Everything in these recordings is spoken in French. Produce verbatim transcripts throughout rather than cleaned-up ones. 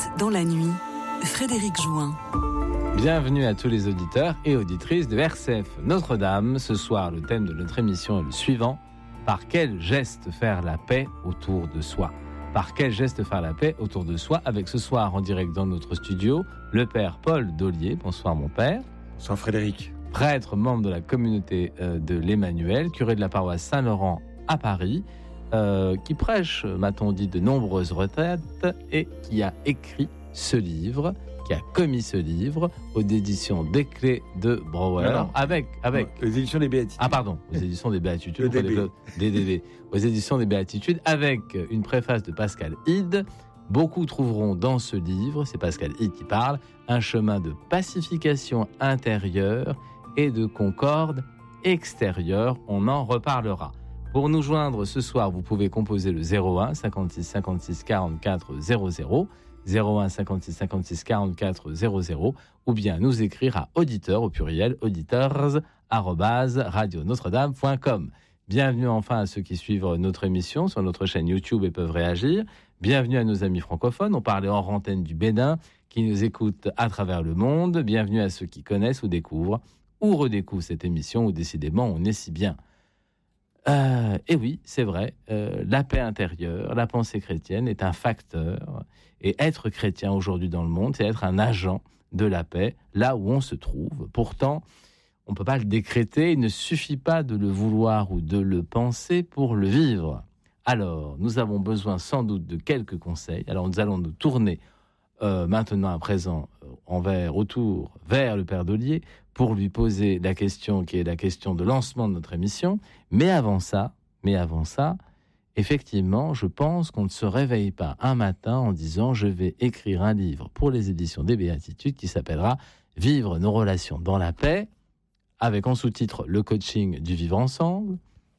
Écoute dans la nuit, Frédéric Jouin. Bienvenue à tous les auditeurs et auditrices de R C F Notre-Dame. Ce soir, le thème de notre émission est le suivant. Par quel geste faire la paix autour de soi ? Par quel geste faire la paix autour de soi ? Avec ce soir en direct dans notre studio, le père Paul Dollier. Bonsoir mon père. Bonsoir Frédéric. Prêtre, membre de la communauté de l'Emmanuel, curé de la paroisse Saint-Laurent à Paris, euh, qui prêche, m'a-t-on dit, de nombreuses retraites et qui a écrit ce livre, qui a commis ce livre aux éditions des Clés de Brouwer, Alors, avec, avec... aux éditions des Béatitudes. Ah pardon, aux éditions des Béatitudes. D D B. D D B. Aux éditions des Béatitudes, avec une préface de Pascal Hide. Beaucoup trouveront dans ce livre, c'est Pascal Hide qui parle, un chemin de pacification intérieure et de concorde extérieure. On en reparlera. Pour nous joindre ce soir, vous pouvez composer le zéro un cinquante-six cinquante-six quarante-quatre zéro zéro, zéro un cinquante-six cinquante-six quarante-quatre zéro zéro, ou bien nous écrire à auditeur au pluriel, auditeurs arobase radio notre dame point com. Bienvenue enfin à ceux qui suivent notre émission sur notre chaîne YouTube et peuvent réagir. Bienvenue à nos amis francophones. On parlait hors antenne du Bénin, qui nous écoutent à travers le monde. Bienvenue à ceux qui connaissent ou découvrent ou redécouvrent cette émission où décidément on est si bien. Euh, et oui, c'est vrai, euh, la paix intérieure, la pensée chrétienne est un facteur. Et être chrétien aujourd'hui dans le monde, c'est être un agent de la paix là où on se trouve. Pourtant, on ne peut pas le décréter, il ne suffit pas de le vouloir ou de le penser pour le vivre. Alors, nous avons besoin sans doute de quelques conseils. Alors, nous allons nous tourner euh, maintenant à présent euh, envers, autour, vers le Père Dollier pour lui poser la question qui est la question de lancement de notre émission. Mais avant ça, mais avant ça, effectivement, je pense qu'on ne se réveille pas un matin en disant « Je vais écrire un livre pour les éditions des Béatitudes qui s'appellera « Vivre nos relations dans la paix » avec en sous-titre « Le coaching du vivre ensemble ».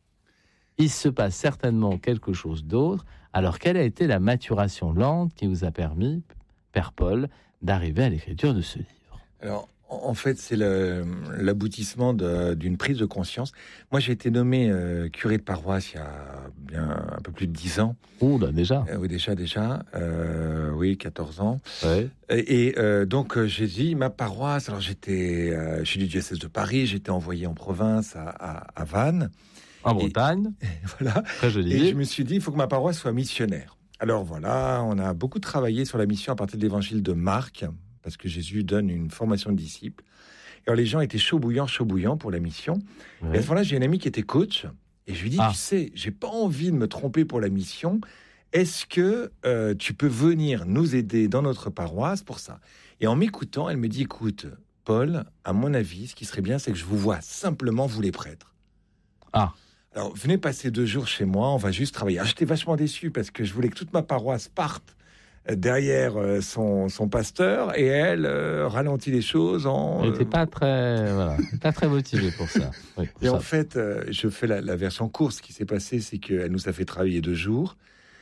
Il se passe certainement quelque chose d'autre. Alors, quelle a été la maturation lente qui vous a permis, Père Paul, d'arriver à l'écriture de ce livre ? Alors, en fait, c'est le, l'aboutissement de, d'une prise de conscience. Moi, j'ai été nommé euh, curé de paroisse il y a bien un peu plus de dix ans. Ouh là, déjà. Euh, oui, déjà, déjà. Euh, oui, quatorze ans. Ouais. Et, et euh, donc, euh, j'ai dit, ma paroisse, alors j'étais, euh, je suis du diocèse de Paris, j'étais envoyé en province à, à, à Vannes. En Bretagne. Et, voilà. Très joli. Et je me suis dit, il faut que ma paroisse soit missionnaire. Alors voilà, on a beaucoup travaillé sur la mission à partir de l'évangile de Marc, parce que Jésus donne une formation de disciples. Et alors les gens étaient chaud bouillants, chaud bouillants pour la mission. Ouais. Et à ce moment-là, j'ai un ami qui était coach, et je lui dis, ah. tu sais, j'ai pas envie de me tromper pour la mission. Est-ce que euh, tu peux venir nous aider dans notre paroisse pour ça ? Et en m'écoutant, elle me dit, écoute, Paul, à mon avis, ce qui serait bien, c'est que je vous vois simplement, vous les prêtres. Ah. Alors, venez passer deux jours chez moi, on va juste travailler. Ah, j'étais vachement déçu parce que je voulais que toute ma paroisse parte derrière son, son pasteur et elle euh, ralentit les choses en... Elle n'était pas très, voilà, pas très motivée pour ça. Oui, pour et ça. En fait, euh, je fais la, la version courte. Ce qui s'est passé, c'est qu'elle nous a fait travailler deux jours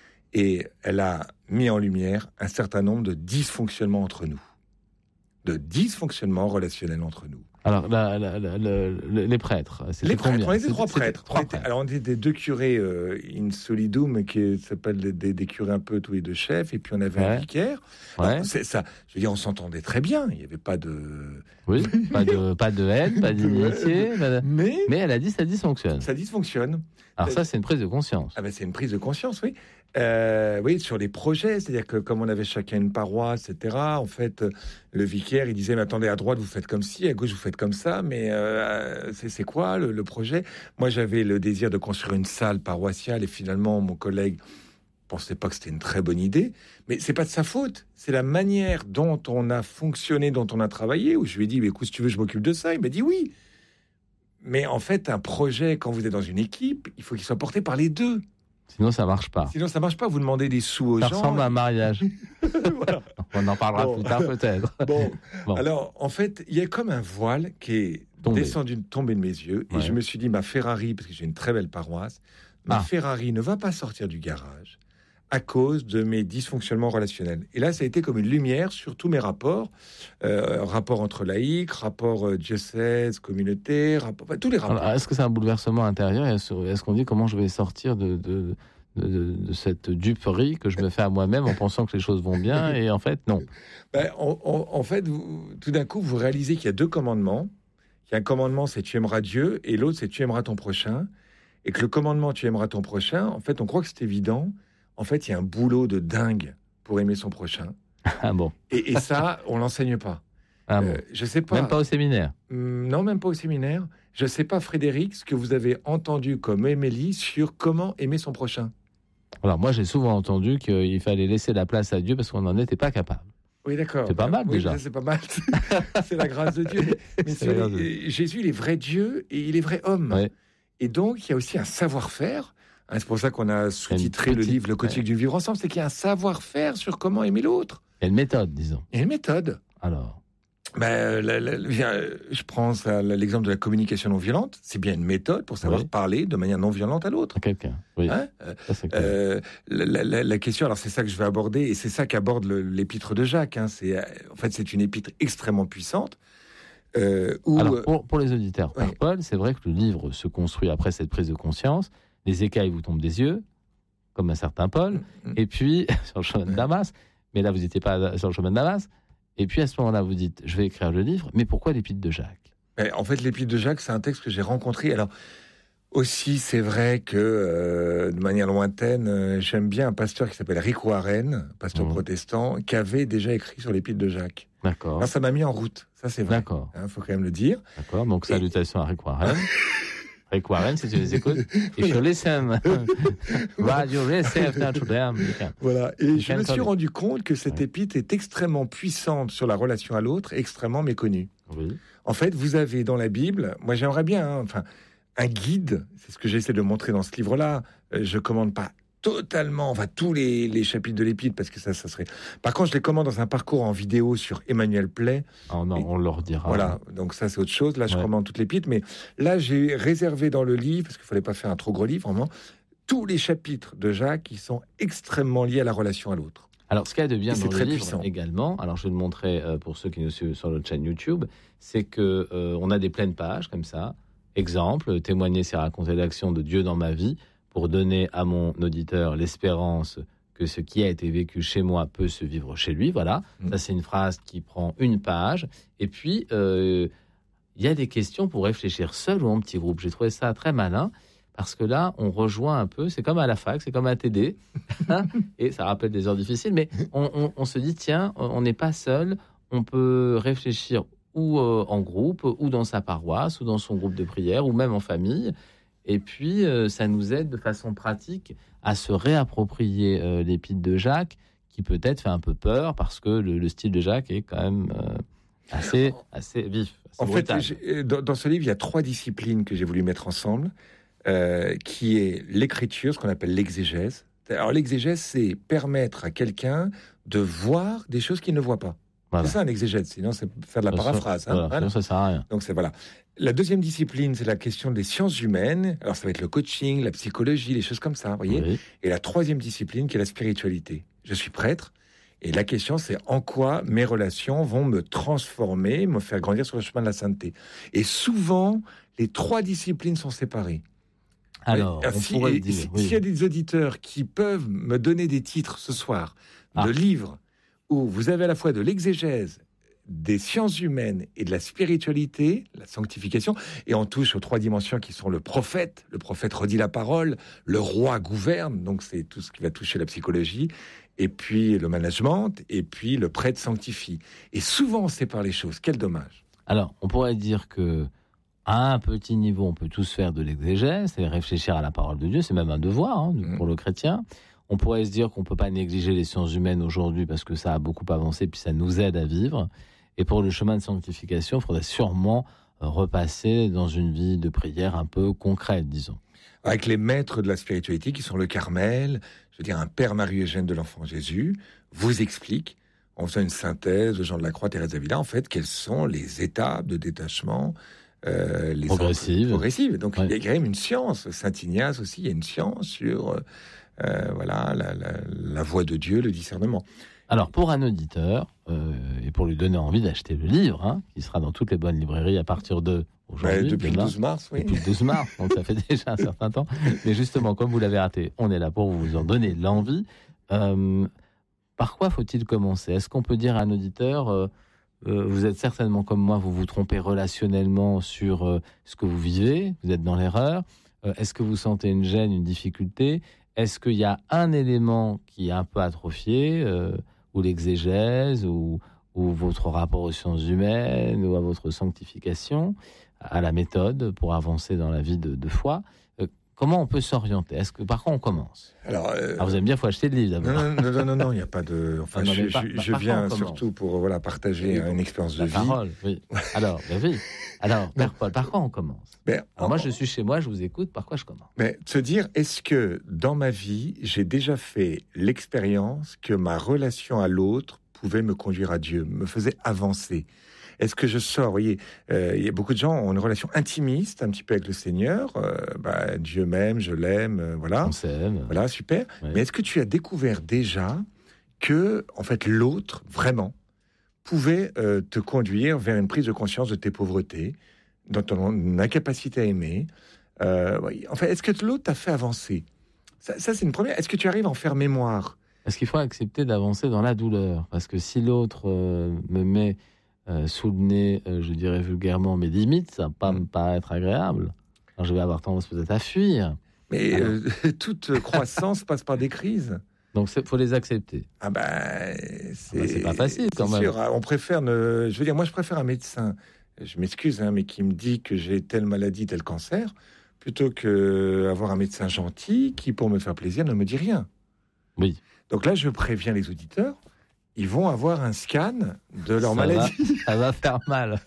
et elle a mis en lumière un certain nombre de dysfonctionnements entre nous. De dysfonctionnements relationnels entre nous. Alors, la, la, la, la, les prêtres, c'est les prêtres, on était c'était, trois prêtres. Trois on était, prêtres. Alors, on était des deux curés euh, in solidum, qui s'appellent des, des, des curés un peu tous les deux chefs, et puis on avait ouais. un vicaire. Ouais. Alors, c'est ça. Je veux dire, on s'entendait très bien. Il n'y avait pas de. Oui, pas de, pas de haine, pas d'inimitié. De... Mais, mais elle a dit ça dysfonctionne. Ça dysfonctionne. Alors ça, c'est une prise de conscience. Ah ben, c'est une prise de conscience, oui. Euh, oui, sur les projets, c'est-à-dire que comme on avait chacun une paroisse, et cetera. En fait, le vicaire, il disait, mais attendez, à droite vous faites comme ci, à gauche vous faites comme ça, mais euh, c'est, c'est quoi le, le projet ? Moi, j'avais le désir de construire une salle paroissiale, et finalement, mon collègue pensait pas que c'était une très bonne idée. Mais c'est pas de sa faute, c'est la manière dont on a fonctionné, dont on a travaillé. Où je lui ai dit, mais écoute, si tu veux, je m'occupe de ça. Il m'a dit oui. Mais en fait, un projet, quand vous êtes dans une équipe, il faut qu'il soit porté par les deux. Sinon, ça marche pas. Sinon, ça marche pas. Vous demandez des sous aux ça gens. Ça ressemble à un mariage. Voilà. On en parlera bon. plus tard, peut-être. Bon. bon. Alors, en fait, il y a comme un voile qui est tombé. descendu, tombé de mes yeux. Ouais. Et je me suis dit, ma Ferrari, parce que j'ai une très belle paroisse, ma ah. Ferrari ne va pas sortir du garage à cause de mes dysfonctionnements relationnels. Et là, ça a été comme une lumière sur tous mes rapports. Euh, rapports entre laïcs, rapports euh, diocèse, communauté, rapport, enfin, tous les rapports. Alors, est-ce que c'est un bouleversement intérieur ? Est-ce, est-ce qu'on dit comment je vais sortir de, de, de, de cette duperie que je me fais à moi-même en pensant que les choses vont bien, et en fait, non. Ben, en, en, en fait, vous, tout d'un coup, vous réalisez qu'il y a deux commandements. Il y a un commandement, c'est tu aimeras Dieu, et l'autre, c'est tu aimeras ton prochain. Et que le commandement, tu aimeras ton prochain, en fait, on croit que c'est évident. En fait, il y a un boulot de dingue pour aimer son prochain. Ah bon. Et, et ça, on l'enseigne pas. Ah bon. Euh, je sais pas. Même pas au séminaire. Hum, Non, même pas au séminaire. Je sais pas, Frédéric, ce que vous avez entendu comme Émilie sur comment aimer son prochain. Alors moi, j'ai souvent entendu qu'il fallait laisser la place à Dieu parce qu'on n'en était pas capable. Oui, d'accord. C'est pas mal, oui, déjà. C'est pas mal. C'est la grâce de Dieu. Mais C'est sur la grâce les- Jésus, il est vrai Dieu et il est vrai homme. Ouais. Et donc, il y a aussi un savoir-faire. Hein, c'est pour ça qu'on a sous-titré Une le petite- livre Le coaching ouais. du vivre ensemble. C'est qu'il y a un savoir-faire sur comment aimer l'autre. Il y a une méthode, disons. Il y a une méthode. Alors, Ben, la- la- viens, euh, je prends ça, l'exemple de la communication non violente. C'est bien une méthode pour savoir Oui. parler de manière non violente à l'autre. à quelqu'un. Oui, Hein Euh, ça c'est clair. euh, la, la- la question, alors c'est ça que je vais aborder, et c'est ça qu'aborde le- l'épître de Jacques. Hein. C'est, euh, en fait, c'est une épître extrêmement puissante. Euh, où, Alors, pour, pour les auditeurs, par ouais. Paul, c'est vrai que le livre se construit après cette prise de conscience. Les écailles vous tombent des yeux, comme un certain Paul. Mm. Et puis, sur le chemin de Damas, mais là, vous n'étiez pas sur le chemin de Damas. Et puis, à ce moment-là, vous dites, je vais écrire le livre, mais pourquoi l'épître de Jacques? Ben, en fait, l'épître de Jacques, c'est un texte que j'ai rencontré. Alors, aussi, c'est vrai que, euh, de manière lointaine, euh, j'aime bien un pasteur qui s'appelle Rick Warren, pasteur Mhm. protestant, qui avait déjà écrit sur l'épître de Jacques. D'accord, Alors, ça m'a mis en route. Ça, c'est vrai. d'accord, Il faut quand même le dire. d'accord. Donc, salutations à Rick Warren. Rick Warren, si tu les écoutes. Et je listen. Radio receive Notre Dame. Voilà. Et You je can me call suis it. rendu compte que cette Ouais. épître est extrêmement puissante sur la relation à l'autre, extrêmement méconnue. Oui. En fait, vous avez dans la Bible, moi j'aimerais bien, hein, enfin, un guide, c'est ce que j'essaie de montrer dans ce livre-là. Euh, je commande pas totalement, enfin, tous les, les chapitres de l'épître, parce que ça, ça serait... Par contre, je les commande dans un parcours en vidéo sur Emmanuel Play. Oh non, Et- on leur dira. Voilà, donc ça, c'est autre chose. Là, je Ouais. commande toute l'épître, mais là, j'ai réservé dans le livre, parce qu'il fallait pas faire un trop gros livre, vraiment, tous les chapitres de Jacques qui sont extrêmement liés à la relation à l'autre. Alors, ce qu'il y a de bien Et c'est dans le très livre puissant. également, alors je vais le montrer euh, pour ceux qui nous suivent sur notre chaîne YouTube, c'est que euh, on a des pleines pages comme ça. Exemple, témoigner, c'est raconter l'action de Dieu dans ma vie pour donner à mon auditeur l'espérance que ce qui a été vécu chez moi peut se vivre chez lui. Voilà, Mm. ça c'est une phrase qui prend une page. Et puis, euh, il y a des questions pour réfléchir seul ou en petit groupe. J'ai trouvé ça très malin. Parce que là, on rejoint un peu, c'est comme à la fac, c'est comme à T D, hein, et ça rappelle des heures difficiles, mais on, on- on se dit, tiens, on n'est pas seul, on peut réfléchir ou euh, en groupe, ou dans sa paroisse, ou dans son groupe de prière, ou même en famille, et puis euh, ça nous aide de façon pratique à se réapproprier euh, l'épître de Jacques, qui peut-être fait un peu peur, parce que le, le style de Jacques est quand même euh, assez, assez vif, assez En fait, brutal. j'ai- dans, dans ce livre, il y a trois disciplines que j'ai voulu mettre ensemble, euh, qui est l'écriture, ce qu'on appelle l'exégèse. Alors l'exégèse, c'est permettre à quelqu'un de voir des choses qu'il ne voit pas. Voilà. C'est ça un exégèse, sinon c'est faire de la Sinon, paraphrase. hein. voilà, Voilà. sinon ça sert à rien. Donc c'est voilà. La deuxième discipline, c'est la question des sciences humaines. Alors ça va être le coaching, la psychologie, les choses comme ça, vous voyez. Oui. Et la troisième discipline, qui est la spiritualité. Je suis prêtre, et la question, c'est en quoi mes relations vont me transformer, me faire grandir sur le chemin de la sainteté. Et souvent, les trois disciplines sont séparées. Alors, Mais, on si- pourrait et le dire. si- oui. S'il y a des auditeurs qui peuvent me donner des titres ce soir Ah. de livres où vous avez à la fois de l'exégèse, des sciences humaines et de la spiritualité, la sanctification, et on touche aux trois dimensions qui sont le prophète. Le prophète redit la parole, le roi gouverne, donc c'est tout ce qui va toucher la psychologie, et puis le management, et puis le prêtre sanctifie. Et souvent on sépare les choses. Quel dommage. Alors, on pourrait dire que à un petit niveau, on peut tous faire de l'exégèse, c'est réfléchir à la parole de Dieu, c'est même un devoir hein, Mmh. pour le chrétien. On pourrait se dire qu'on ne peut pas négliger les sciences humaines aujourd'hui parce que ça a beaucoup avancé, puis ça nous aide à vivre. Et pour le chemin de sanctification, il faudrait sûrement euh, repasser dans une vie de prière un peu concrète, disons. Avec les maîtres de la spiritualité qui sont le Carmel, je veux dire un père Marie-Eugène de l'Enfant Jésus, vous explique, en faisant une synthèse de Jean de la Croix, Thérèse d'Avila, en fait, quelles sont les étapes de détachement euh, les Progressive. progressives. Donc Ouais. il y a quand même une science. Saint Ignace aussi, il y a une science sur euh, euh, voilà la, la, la voix de Dieu, le discernement. Alors, pour un auditeur, euh, et pour lui donner envie d'acheter le livre, hein, qui sera dans toutes les bonnes librairies à partir de aujourd'hui. Bah, depuis demain, le douze mars, oui. Depuis le douze mars, donc ça fait déjà un certain temps. Mais justement, comme vous l'avez raté, on est là pour vous en donner l'envie. Euh, par quoi faut-il commencer ? Est-ce qu'on peut dire à un auditeur, euh, euh, vous êtes certainement comme moi, vous vous trompez relationnellement sur euh, ce que vous vivez, vous êtes dans l'erreur. Euh, est-ce que vous sentez une gêne, une difficulté ? Est-ce qu'il y a un élément qui est un peu atrophié, euh, ou l'exégèse, ou, ou votre rapport aux sciences humaines, ou à votre sanctification, à la méthode pour avancer dans la vie de, de foi ? euh, Comment on peut s'orienter ? Est-ce que par quoi on commence ? Alors, euh, Alors vous aimez bien, il faut acheter le livre d'abord. Non, non, non, non, non, il n'y a pas de. Enfin, Non, je, par- je, par- je par viens contre, surtout pour voilà partager Oui, une expérience de La vie. parole, oui. Alors, ben oui. Alors, Père Paul, par quoi on commence ? Ben, Alors moi, je suis chez moi, je vous écoute. Par quoi je commence ? Mais se dire, est-ce que dans ma vie, j'ai déjà fait l'expérience que ma relation à l'autre pouvait me conduire à Dieu, me faisait avancer ? Est-ce que je sors, vous voyez, euh, il y a beaucoup de gens ont une relation intimiste un petit peu avec le Seigneur. Euh, bah, Dieu m'aime, je l'aime, euh, voilà. On s'aime. Voilà, super. Oui. Mais est-ce que tu as découvert déjà que, en fait, l'autre, vraiment, pouvait euh, te conduire vers une prise de conscience de tes pauvretés, dans ton incapacité à aimer. Euh, en fait, est-ce que l'autre t'a fait avancer ? Ça, ça, c'est une première. Est-ce que tu arrives à en faire mémoire ? Est-ce qu'il faut accepter d'avancer dans la douleur ? Parce que si l'autre euh, me met euh, sous le nez, euh, je dirais vulgairement, mes limites, ça va pas me paraître agréable. Alors, je vais avoir tendance peut-être à fuir. Mais Alors. euh, toute croissance passe par des crises. Donc, il faut les accepter. Ah ben, c'est, Ah ben, c'est pas facile, quand c'est même. sûr, on préfère ne. Je veux dire, moi, je préfère un médecin. Je m'excuse, hein, mais qui me dit que j'ai telle maladie, tel cancer, plutôt que avoir un médecin gentil qui, pour me faire plaisir, ne me dit rien. Oui. Donc là, je préviens les auditeurs, ils vont avoir un scan de leur ça maladie. Va, ça va faire mal.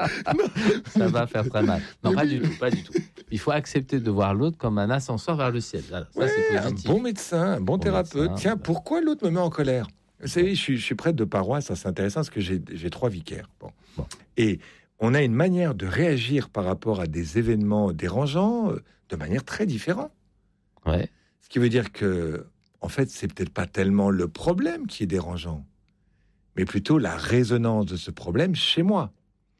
ça va faire très mal. Non, Mais pas oui. du tout, pas du tout. Il faut accepter de voir l'autre comme un ascenseur vers le ciel. Voilà, ça, Ouais, c'est un positif. bon médecin, un bon, Bon thérapeute. médecin, Tiens, voilà. pourquoi l'autre me met en colère ? Vous savez, je suis, je suis prêtre de paroisse, ça c'est intéressant parce que j'ai, j'ai trois vicaires. Bon. Bon. Et on a une manière de réagir par rapport à des événements dérangeants euh, de manière très différente. Ouais. Ce qui veut dire que, en fait, c'est peut-être pas tellement le problème qui est dérangeant, mais plutôt la résonance de ce problème chez moi.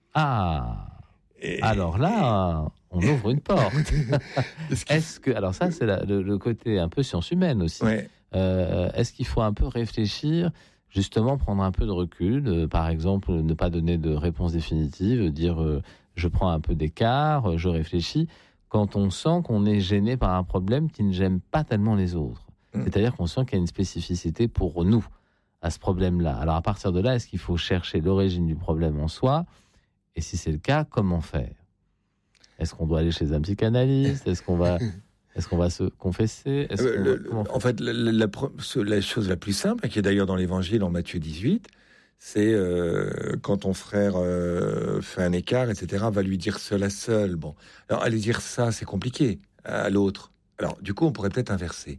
Ah, Et- alors là, on ouvre une porte. Est-ce qu'il- Est-ce que, alors ça, c'est la- le, le côté un peu science humaine aussi. Ouais. Euh, est-ce qu'il faut un peu réfléchir, justement prendre un peu de recul, euh, par exemple, ne pas donner de réponse définitive, dire euh, je prends un peu d'écart, euh, je réfléchis, quand on sent qu'on est gêné par un problème qui ne gêne pas tellement les autres. Mm. C'est-à-dire qu'on sent qu'il y a une spécificité pour nous à ce problème-là. Alors à partir de là, est-ce qu'il faut chercher l'origine du problème en soi ? Et si c'est le cas, comment faire ? Est-ce qu'on doit aller chez un psychanalyste ? Est-ce qu'on va, est-ce qu'on va se confesser ? Est-ce Euh, qu'on le- va- comment faire en fait, la, la- la pro- ce- la chose la plus simple, qui est d'ailleurs dans l'Évangile en Matthieu dix-huit, c'est euh, quand ton frère euh, fait un écart, et cetera, va lui dire seul à seul. Bon, alors aller dire ça, c'est compliqué à l'autre. Alors, du coup, on pourrait peut-être inverser.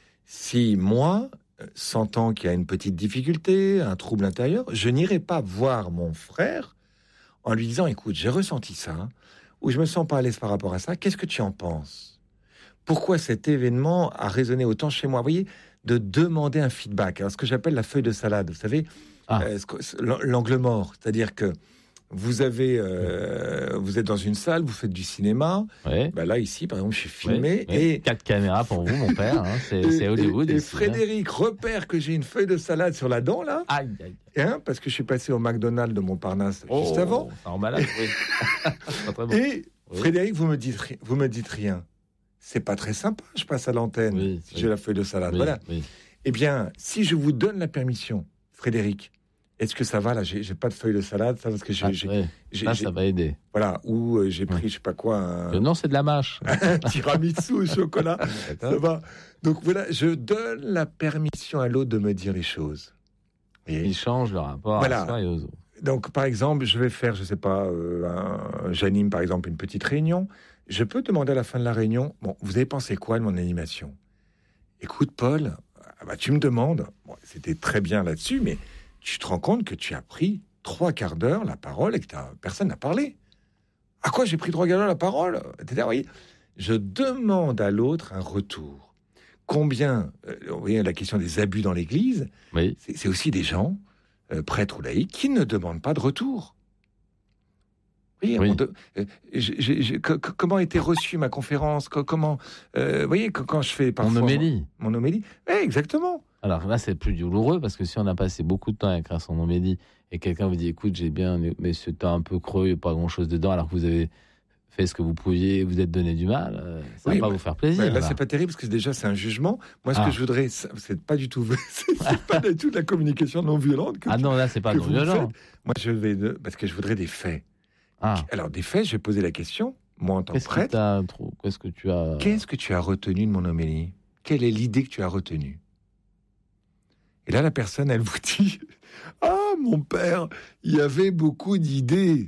Si moi, euh, sentant qu'il y a une petite difficulté, un trouble intérieur, je n'irai pas voir mon frère en lui disant, écoute, j'ai ressenti ça, ou je me sens pas à l'aise par rapport à ça, qu'est-ce que tu en penses ? Pourquoi cet événement a résonné autant chez moi ? Vous voyez, de demander un feedback. Alors, ce que j'appelle la feuille de salade, vous savez, Ah. euh, ce que- l'angle mort, c'est-à-dire que vous avez, euh, vous êtes dans une salle, vous faites du cinéma. Ouais. Ben là, ici, par exemple, je suis filmé Oui, oui. et Quatre caméras pour vous, mon père. hein, C'est et- c'est Hollywood. Et, et ici, hein. Frédéric repère que j'ai une feuille de salade sur la dent là, Aïe, aïe. hein, parce que je suis passé au McDonald's de Montparnasse Oh, juste avant. ça rend malade, oui. Pas très bon. Et Oui. Frédéric, vous me dites, ri- vous me dites rien. C'est pas très sympa. Je passe à l'antenne Oui, si oui. j'ai la feuille de salade. Oui, Voilà. oui. Eh bien, si je vous donne la permission, Frédéric, est-ce que ça va là ? J'ai j'ai pas de feuille de salade, ça parce que j'ai, Ah, j'ai- ouais. j'ai- Là, j'ai- ça va aider. voilà, ou euh, j'ai pris, Ouais. je sais pas quoi, un, Euh, Non, c'est de la mâche. un tiramisu au chocolat. Ça D'accord. va. Donc voilà, je donne la permission à l'autre de me dire les choses. Et Ils changent le rapport Voilà. à soi et aux autres. donc, par exemple, je vais faire, je sais pas, euh, un- j'anime par exemple une petite réunion. Je peux demander à la fin de la réunion, bon, vous avez pensé quoi de mon animation ? Écoute, Paul, ah bah, tu me demandes, bon, c'était très bien là-dessus, mais tu te rends compte que tu as pris trois quarts d'heure la parole et que t'as- personne n'a parlé. À quoi j'ai pris trois quarts d'heure la parole ? et cetera. Vous voyez, je demande à l'autre un retour. Combien, euh, vous voyez, la question des abus dans l'Église, Oui. c'est c'est aussi des gens, euh, prêtres ou laïcs, qui ne demandent pas de retour. Oui, Oui. on de- euh, j'ai- j'ai- j'ai- co- co- comment a été reçue ma conférence, co- comment, euh, vous voyez, quand, quand je fais parfois Mon homélie. mon, mon homélie, oui, exactement. Alors là, c'est plus douloureux parce que si on a passé beaucoup de temps à écrire son homélie et quelqu'un vous dit écoute, j'ai bien, mais c'est un peu creux, il n'y a pas grand chose dedans, alors que vous avez fait ce que vous pouviez, vous êtes donné du mal, euh, ça Oui, va pas mais- vous faire plaisir. Ouais, là, là. c'est pas terrible parce que déjà, c'est un jugement. Moi, ce Ah. que je voudrais, c'est c'est pas du tout, c'est c'est pas du tout de la communication non violente. Que, Ah non, là, c'est pas que non vous violent. faites. Moi, je vais, de- parce que je voudrais des faits. Ah, Alors, des faits, je vais poser la question, moi, en tant que qu'est-ce que, prêtre, t'as trop- qu'est-ce que tu as. qu'est-ce que tu as retenu de mon homélie? Quelle est l'idée que tu as retenue? Et là, la personne, elle vous dit, ah, mon père, il y avait beaucoup d'idées.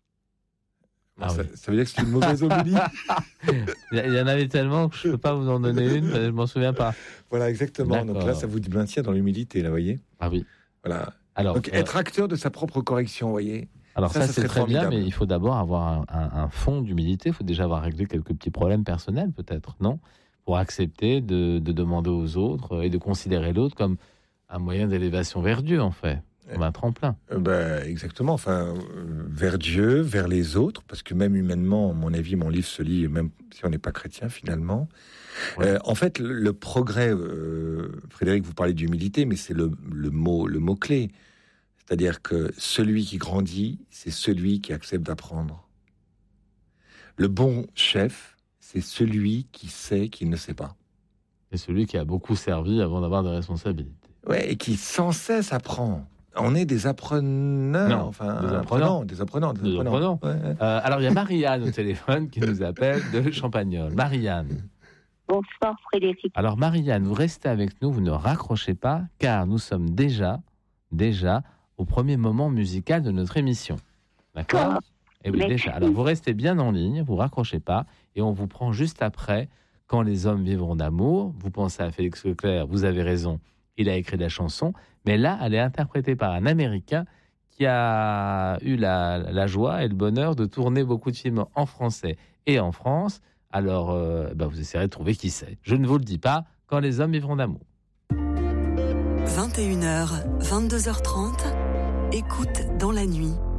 Bon, Ah ça, oui. ça veut dire que c'est une mauvaise homélie. Il y en avait tellement que je ne peux pas vous en donner une, je m'en souviens pas. Voilà, exactement. Donc D'accord. là, ça vous maintient dans l'humilité, là, vous voyez. Ah oui. Voilà. Alors, Donc, euh, être acteur de sa propre correction, vous voyez. alors ça, ça, ça c'est serait très bien, formidable. mais il faut d'abord avoir un, un- un fond d'humilité. Il faut déjà avoir réglé quelques petits problèmes personnels, peut-être, non? Pour accepter de, de demander aux autres et de considérer l'autre comme un moyen d'élévation vers Dieu, en fait, comme un tremplin. Euh, ben, exactement. Enfin, euh, vers Dieu, vers les autres, parce que même humainement, à mon avis, mon livre se lit, même si on n'est pas chrétien, finalement. Ouais. Euh, en fait, le, le progrès, euh, Frédéric, vous parlez d'humilité, mais c'est le, le mot, le mot clé. C'est-à-dire que celui qui grandit, c'est celui qui accepte d'apprendre. Le bon chef, c'est celui qui sait qu'il ne sait pas. C'est celui qui a beaucoup servi avant d'avoir des responsabilités. Ouais, et qui sans cesse apprend. On est des appreneurs, Non, enfin, des apprenants. des apprenants, des Des apprenants. apprenants. Ouais, ouais. Euh, alors, il y a Marianne au téléphone qui nous appelle de Champagnole. Marianne. Bonsoir Frédéric. Alors, Marianne, vous restez avec nous, vous ne raccrochez pas, car nous sommes déjà, déjà au premier moment musical de notre émission. D'accord? Et oui, Merci. déjà. Alors, vous restez bien en ligne, vous raccrochez pas, et on vous prend juste après, quand les hommes vivront d'amour. Vous pensez à Félix Leclerc, vous avez raison, il a écrit la chanson, mais là, elle est interprétée par un Américain qui a eu la, la joie et le bonheur de tourner beaucoup de films en français et en France. Alors, euh, ben vous essayerez de trouver qui c'est. Je ne vous le dis pas, quand les hommes vivront d'amour. vingt et une heures, vingt-deux heures trente, écoute dans la nuit.